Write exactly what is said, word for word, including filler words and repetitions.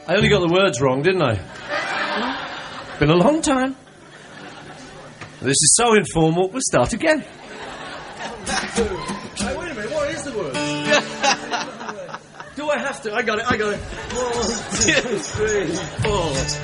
I only got the words wrong, didn't I? Been a long time. This is so informal, we'll start again. Hey, wait a minute, what is the word? Do I have to? I got it, I got it. One, two, three, four.